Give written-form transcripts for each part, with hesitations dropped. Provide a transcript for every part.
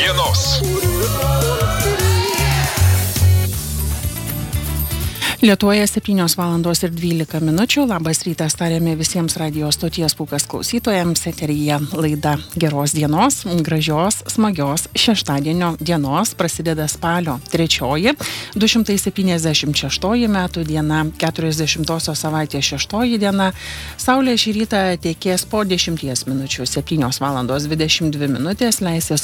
dienos. Lietuvoje 7:12. Labas rytas tariame visiems radijos stoties Pūkas klausytojams. Eteryje laida Geros dienos, gražios, smagios šeštadienio dienos. Prasideda spalio 3, 276 metų diena, 40 savaitės 6 diena. Saulė šį rytą tekės po 10 minučių, 7:22, leisis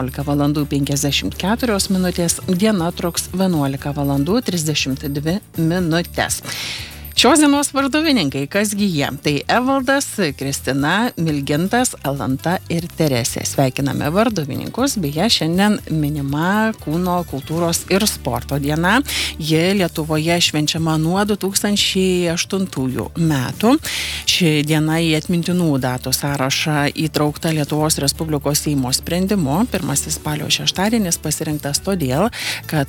18:54, diena truks 11:32 minutės. Šios dienos varduvininkai, kasgi jie? Tai Evaldas, Kristina, Milgintas, Alanta ir Teresė. Sveikiname varduvininkus, beje, šiandien minima kūno kultūros ir sporto diena. Ji Lietuvoje švenčiama nuo 2008 metų. Ši diena į atmintinų datų sąrašą įtraukta Lietuvos Respublikos Seimo sprendimu. Pirmasis spalio šeštadienis pasirinktas todėl, kad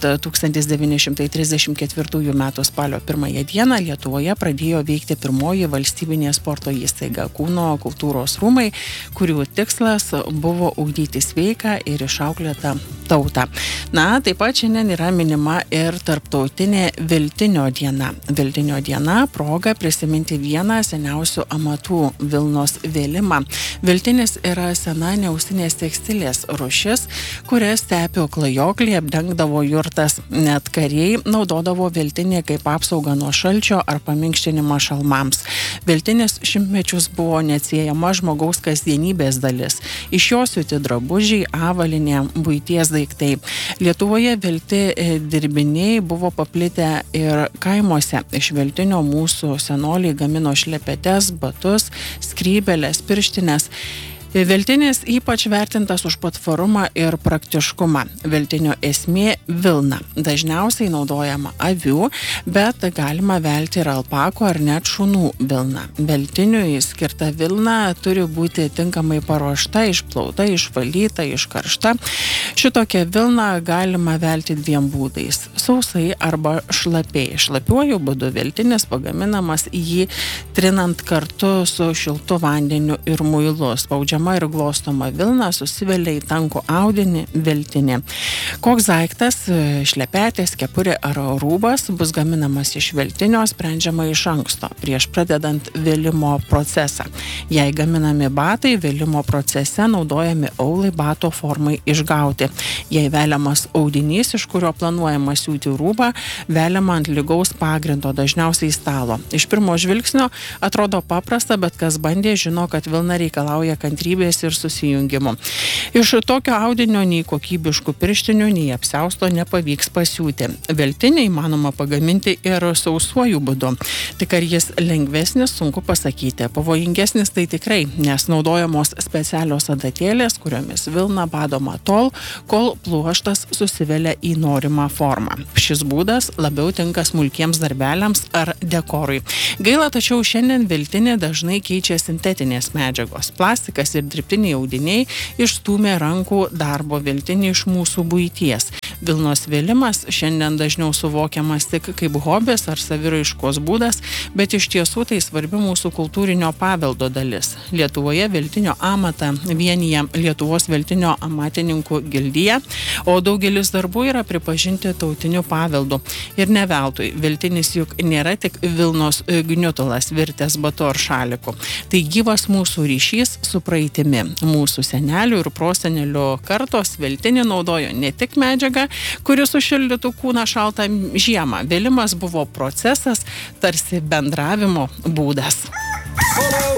1934 metų spalio 1 dieną Lietuvoje pradėjo veikti pirmoji valstybinė sporto įstaiga Kūno kultūros rūmai, kurių tikslas buvo ugdyti sveiką ir išauklėtą tautą. Na, taip pat šiandien yra minima ir tarptautinė Veltinio diena. Veltinio diena proga prisiminti vieną seniausių amatų - Vilnos vėlimą. Veltinis yra sena neaustinės tekstilės rūšis, kurias stepių klajokliai apdengdavo jurtas. Net kariai naudodavo veltinį kaip apsaugą nuo šalčio ar paminkštinimą šalmams. Veltinis šimtmečius buvo neatsiejama žmogaus kasdienybės dalis. Iš jos siūti drabužiai, avalinė, buities daiktai. Lietuvoje velti dirbiniai buvo paplitę ir kaimuose. Iš veltinio mūsų senoliai gamino šlepetes, batus, skrybėles, pirštines. Veltinis ypač vertintas už patvarumą ir praktiškumą. Veltinio esmė - vilna. Dažniausiai naudojama avių, bet galima velti ir alpakų ar net šunų vilną. Veltiniui skirta vilna turi būti tinkamai paruošta, išplauta, išvalyta, iškaršta. Šitokią vilną galima velti dviem būdais - sausai arba šlapiai. Šlapiuoju būdu veltinis pagaminamas jį trinant kartu su šiltu vandeniu ir muilu. Spaudžiama ir glostoma vilna susivelia į tankų audinį veltinį. Koks daiktas, šlepetės, kepurė ar rūbas bus gaminamas iš veltinio, sprendžiama iš anksto, prieš pradedant vėlimo procesą. Jei gaminami batai, vėlimo procese naudojami aulai bato formai išgauti. Jei veliamas audinys, iš kurio planuojama siūti rūbą, veliama ant lygaus pagrindo, dažniausiai stalo. Iš pirmo žvilgsnio atrodo paprasta, bet kas bandė, žino, kad vilna reikalauja kantrybės ir susijungimo. Iš tokio audinio nei kokybiškų pirštinių, nei apsiausto nepavyks pasiūti. Veltinį įmanoma pagaminti ir sausuoju būdu. Tik ar jis lengvesnis, sunku pasakyti. Pavojingesnis tai tikrai, nes naudojamos specialios adatėlės, kuriomis vilna badoma tol, kol pluoštas susivelia į norimą formą. Šis būdas labiau tinka smulkiems darbeliams ar dekorui. Gaila, tačiau šiandien veltinė dažnai keičia sintetinės medžiagos. Plastikas ir dirbtiniai audiniai išstūmė rankų darbo veltinį iš mūsų buities. Vilnos vėlimas šiandien dažniau suvokiamas tik kaip hobis ar saviraiškos būdas, bet iš tiesų tai svarbi mūsų kultūrinio paveldo dalis. Lietuvoje veltinio amatą vienija Lietuvos veltinio amatininkų gildija, o daugelis darbų yra pripažinti tautiniu paveldu. Ir ne veltui, veltinis juk nėra tik vilnos gniutulas virtęs batu ar šaliku. Tai gyvas mūsų ryšys su praeitimi. Mūsų senelių ir prosenelių kartos veltinį naudojo ne tik medžiagą, kuris sušildytų kūną šaltą žiemą. Vėlimas buvo procesas, tarsi bendravimo būdas.